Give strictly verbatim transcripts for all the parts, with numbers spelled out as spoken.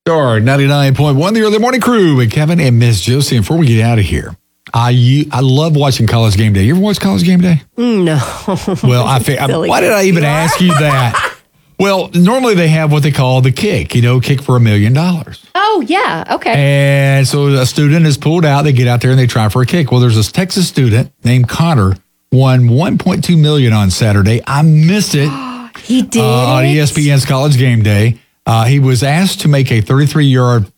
Star ninety-nine point one, the early morning crew with Kevin and Miss Josie. And before we get out of here, I you, I love watching College Game Day. You ever watch College Game Day? No. Well, I think, why did I even ask you that? Well, normally they have what they call the kick, you know, kick for a million dollars. Oh, yeah. Okay. And so a student is pulled out. They get out there and they try for a kick. Well, there's this Texas student named Connor, won one point two million dollars on Saturday. I missed it. He did? Uh, on E S P N's College Game Day. Uh, he was asked to make a thirty-three yard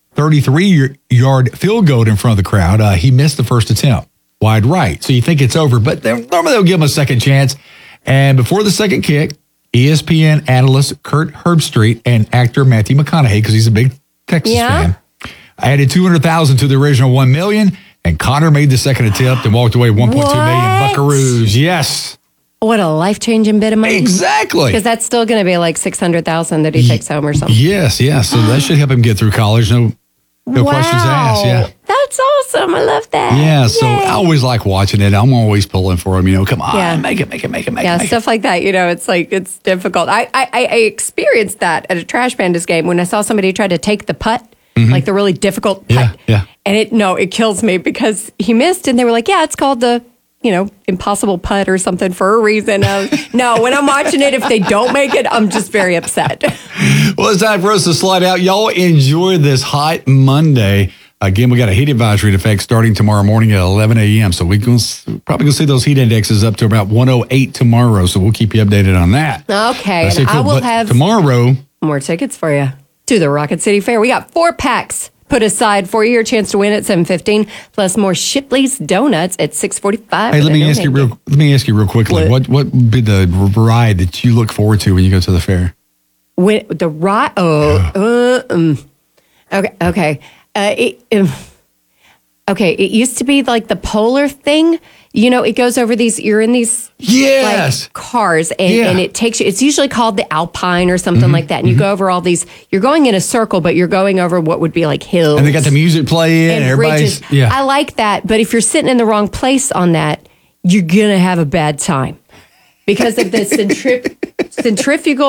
field goal in front of the crowd. Uh, he missed the first attempt, wide right. So you think it's over, but normally they'll give him a second chance. And before the second kick, E S P N analyst Kurt Herbstreit and actor Matthew McConaughey, because he's a big Texas yeah. fan, added two hundred thousand dollars to the original one million dollars, and Connor made the second attempt and walked away one point two million buckaroos. Yes. What a life-changing bit of money. Exactly. Because that's still going to be like six hundred thousand dollars that he takes home or something. Yes, yes. So that should help him get through college. No, no wow. questions asked. Yeah. That's awesome. I love that. Yeah, so Yay. I always like watching it. I'm always pulling for him. You know, come on, Yeah. make it, make it, make it, make Yeah, it. Make stuff it. like that. You know, it's like, it's difficult. I, I, I experienced that at a Trash Pandas game when I saw somebody try to take the putt, mm-hmm. like the really difficult putt. Yeah, yeah. And it, no, it kills me because he missed and they were like, yeah, it's called the, you know, impossible putt or something for a reason. Um, no, when I'm watching it, if they don't make it, I'm just very upset. Well, it's time for us to slide out. Y'all enjoy this hot Monday. Again, we got a heat advisory in effect starting tomorrow morning at eleven a.m. So we're gonna, probably going to see those heat indexes up to about one oh eight tomorrow. So we'll keep you updated on that. Okay. That's And it, I cool. will But have tomorrow more tickets for you to the Rocket City Fair. We got four packs put aside for you. Your chance to win at seven fifteen, plus more Shipley's Donuts at six forty-five. Hey, let me ask you real. Let me ask you real quickly. What what would be the ride that you look forward to when you go to the fair? When, the ride. Oh, uh, um, okay, okay, uh, it, um, okay. It used to be like the Polar thing. You know, it goes over these. You're in these yes like, cars, and, yeah. and it takes you. It's usually called the Alpine or something mm-hmm. like that. And you mm-hmm. go over all these. You're going in a circle, but you're going over what would be like hills. And they got the music playing. And everybody's bridges. yeah. I like that, but if you're sitting in the wrong place on that, you're gonna have a bad time because of the centrip- centrifugal